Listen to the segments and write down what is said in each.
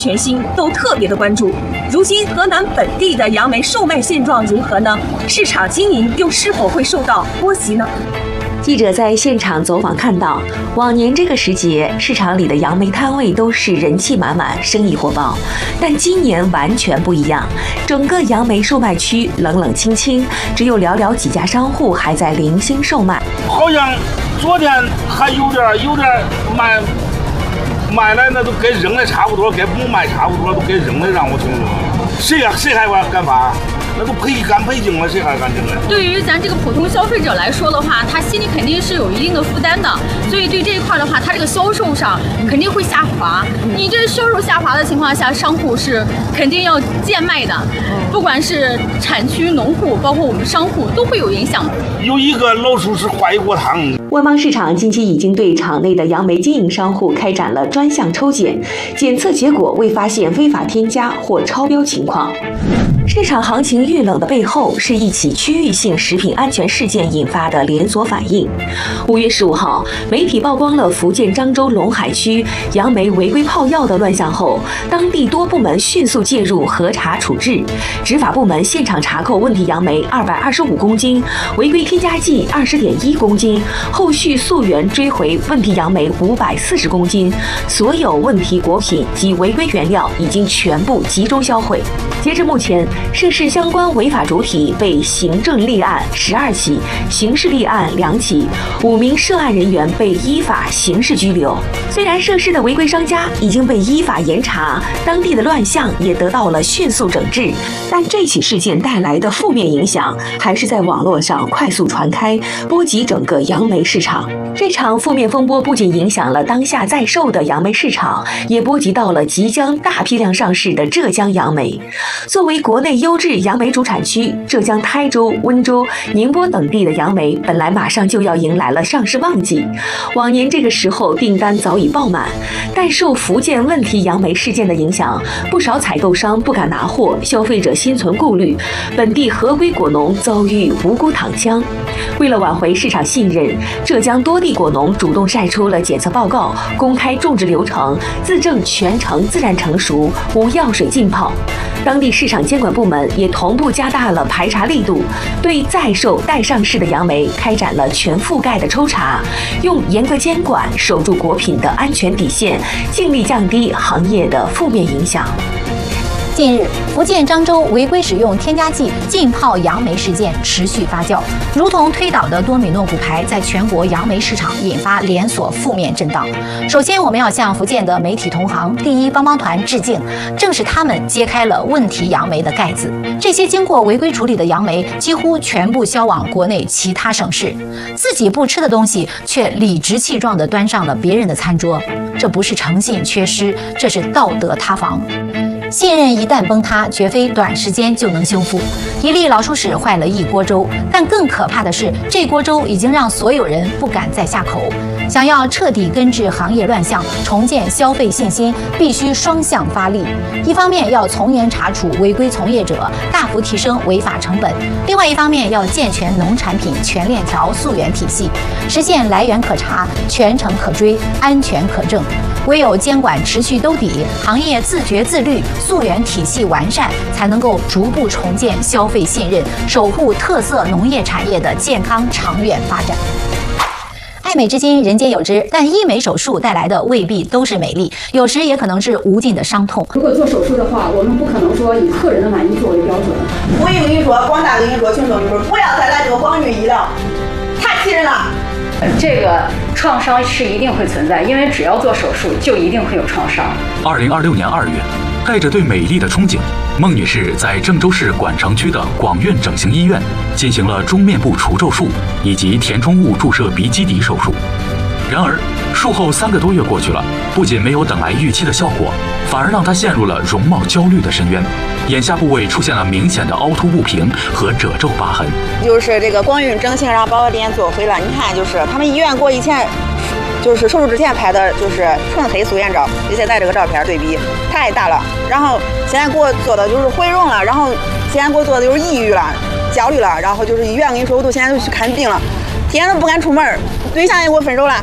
全心都特别的关注。如今河南本地的杨梅售卖现状如何呢？市场经营又是否会受到波及呢？ 记者在现场走访看到，往年这个时节，市场里的杨梅摊位都是人气满满，生意火爆。但今年完全不一样，整个杨梅售卖区冷冷清清，只有寥寥几家商户还在零星售卖。 好像昨天还有点买来那都跟扔的差不多，跟不卖差不多，都跟扔的让我听说。谁还敢发？那都干赔精了，谁还敢整呢？ 对于咱这个普通消费者来说的话，他心里肯定是有一定的负担的，所以对这一块的话，他这个销售上肯定会下滑。你这销售下滑的情况下，商户是肯定要贱卖的，不管是产区农户，包括我们商户都会有影响。 有一个老鼠是坏一锅汤。 万邦市场近期已经对场内的杨梅经营商户开展了专项抽检，检测结果未发现非法添加或超标情况。市场行情遇冷的背后，是一起区域性食品安全事件引发的连锁反应。5月15号，媒体曝光了福建漳州龙海区杨梅违规泡药的乱象后，当地多部门迅速介入核查处置。执法部门现场查扣问题杨梅225公斤，违规添加剂20.1公斤，后续溯源追回问题杨梅540公斤，所有问题果品及违规原料已经全部集中销毁。截至目前，涉事相关违法主体被行政立案12起，刑事立案2起，5名涉案人员被依法刑事拘留。虽然涉事的违规商家已经被依法严查，当地的乱象也得到了迅速整治，但这起事件带来的负面影响还是在网络上快速传开，波及整个杨梅市场。这场负面风波不仅影响了当下在售的杨梅市场，也波及到了即将大批量上市的浙江杨梅。作为国内优质杨梅主产区，浙江台州、温州、宁波等地的杨梅本来马上就要迎来了上市旺季，往年这个时候订单早已爆满，但受福建问题杨梅事件的影响，不少采购商不敢拿货，消费者心存顾虑，本地合规果农遭遇无辜躺枪。为了挽回市场信任，浙江多地果农主动晒出了检测报告，公开种植流程，自证全程自然成熟，无药水浸泡。当地市场监管部门也同步加大了排查力度，对在售待上市的杨梅开展了全覆盖的抽查，用严格监管守住果品的安全底线，尽力降低行业的负面影响。 近日，福建漳州违规使用添加剂浸泡杨梅事件持续发酵，如同推倒的多米诺骨牌，在全国杨梅市场引发连锁负面震荡。首先，我们要向福建的媒体同行第一帮帮团致敬，正是他们揭开了问题杨梅的盖子。这些经过违规处理的杨梅几乎全部销往国内其他省市，自己不吃的东西却理直气壮地端上了别人的餐桌，这不是诚信缺失，这是道德塌房。信任一旦崩塌，绝非短时间就能修复。一粒老鼠屎坏了一锅粥，但更可怕的是，这锅粥已经让所有人不敢再下口。想要彻底根治行业乱象，重建消费信心，必须双向发力。一方面要从严查处违规从业者，大幅提升违法成本；另外一方面要健全农产品全链条溯源体系，实现来源可查、全程可追、安全可证。唯有监管持续兜底，行业自觉自律，溯源体系完善，才能够逐步重建消费信任，守护特色农业产业的健康长远发展。爱美之心，人皆有之，但医美手术带来的未必都是美丽，有时也可能是无尽的伤痛。 如果做手术的话，我们不可能说以客人的满意作为标准。 我跟你说，广大跟你说清楚，不要再来这个广运医疗，太气人了。 这个创伤是一定会存在，因为只要做手术，就一定会有创伤。 2026年2月，带着对美丽的憧憬，孟女士在郑州市管城区的广运整形医院进行了中面部除皱术以及填充物注射鼻基底手术。然而，术后3个多月过去了，不仅没有等来预期的效果，反而让她陷入了容貌焦虑的深渊。眼下部位出现了明显的凹凸不平和褶皱疤痕。 就是这个广运整形让把我脸做回了，你看，就是他们医院给我以前就是手术之前拍的，就是纯黑素颜照，跟现在这个照片对比太大了。然后现在给我做的就是毁容了，然后现在给我做的就是抑郁了、焦虑了，然后就是医院跟你说，我都现在都去看病了，天天都不敢出门，对象也给我分手了。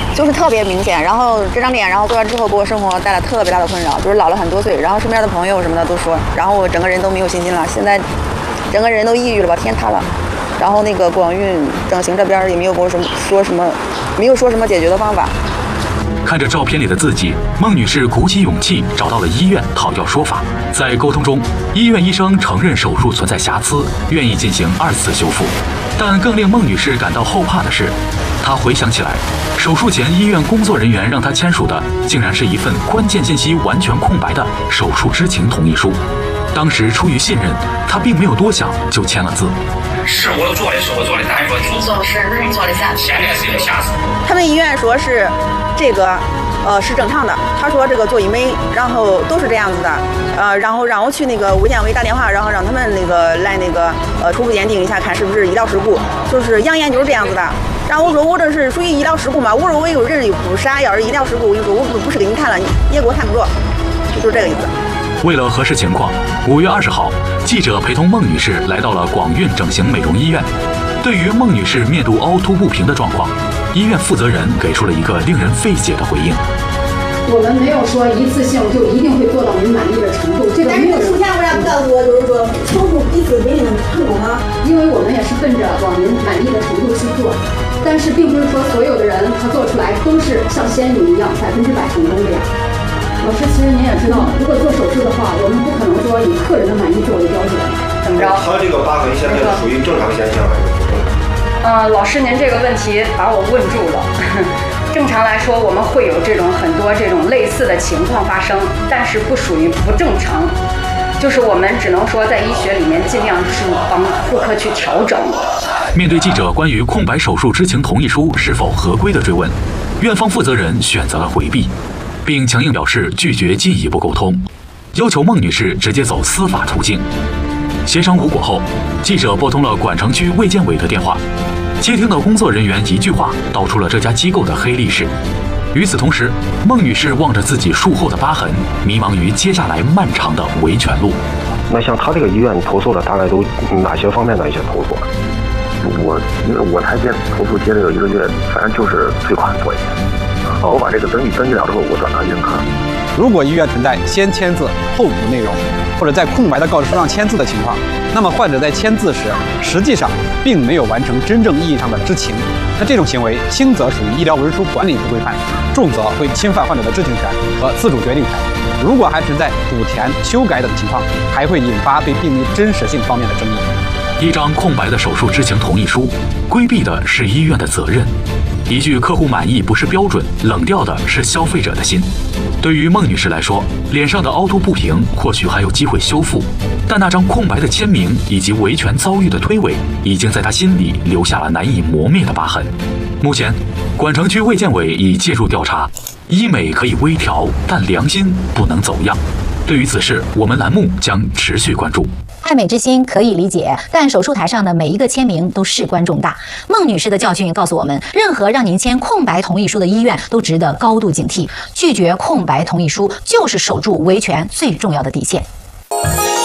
就是特别明显。然后这张脸，然后做完之后给我生活带来特别大的困扰，就是老了很多岁。然后身边的朋友什么的都说，然后我整个人都没有信心了，现在整个人都抑郁了吧，天塌了。然后那个广运整形这边也没有跟我说什么，没有说什么解决的方法。 看着照片里的自己，孟女士鼓起勇气找到了医院讨要说法。在沟通中，医院医生承认手术存在瑕疵，愿意进行2次修复。但更令孟女士感到后怕的是，她回想起来，手术前医院工作人员让她签署的，竟然是一份关键信息完全空白的手术知情同意书。当时出于信任，她并没有多想就签了字。 是我做的，是我做的，但是说你做是你做的瑕疵，现在是有瑕疵。 他们医院说是这个是正常的，他说这个做医美，然后都是这样子的，然后让我去那个卫健委打电话，然后让他们那个来那个初步鉴定一下，看是不是医疗事故，就是扬言就是这样子的。然后我说我这是属于医疗事故嘛，我说我有人又不傻，要是医疗事故，我就说我不是给你看了，你也给我看不着，就是这个意思。 为了核实情况，5月20号，记者陪同孟女士来到了广运整形美容医院。对于孟女士面部凹凸不平的状况，医院负责人给出了一个令人费解的回应。 我们没有说一次性就一定会做到您满意的程度，这个没有人。 但是术前为啥不告诉我，就是说手术一次没能成功啊？ 因为我们也是奔着往您满意的程度去做，但是并不是说所有的人他做出来都是像仙女一样100%成功的呀。老师，其实您也知道，如果做手术的话，我们不可能说以客人的满意作为标准。 怎么着？ 他这个疤痕现在属于正常现象还是不正常？ 老师，您这个问题把我问住了。正常来说，我们会有很多这种类似的情况发生，但是不属于不正常。就是我们只能说在医学里面尽量是帮顾客去调整。 面对记者关于空白手术知情同意书是否合规的追问，院方负责人选择了回避，并强硬表示拒绝进一步沟通，要求孟女士直接走司法途径。协商无果后，记者拨通了管城区卫健委的电话，接听的工作人员一句话道出了这家机构的黑历史。与此同时，孟女士望着自己术后的疤痕，迷茫于接下来漫长的维权路。 那像他这个医院投诉的大概都哪些方面的一些投诉？ 我才接投诉接了有1个月，反正就是退款作业。我把这个登记了之后，我转到银行。 如果医院存在先签字后补内容，或者在空白的告知书上签字的情况，那么患者在签字时实际上并没有完成真正意义上的知情。那这种行为轻则属于医疗文书管理不规范，重则会侵犯患者的知情权和自主决定权。如果还存在补填、修改等情况，还会引发对病例真实性方面的争议。 一张空白的手术知情同意书，规避的是医院的责任。一句客户满意不是标准，冷掉的是消费者的心。对于孟女士来说，脸上的凹凸不平或许还有机会修复，但那张空白的签名以及维权遭遇的推诿，已经在她心里留下了难以磨灭的疤痕。目前，管城区卫健委已介入调查，医美可以微调，但良心不能走样。对于此事，我们栏目将持续关注。 爱美之心可以理解，但手术台上的每一个签名都事关重大。孟女士的教训告诉我们，任何让您签空白同意书的医院都值得高度警惕。拒绝空白同意书就是守住维权最重要的底线。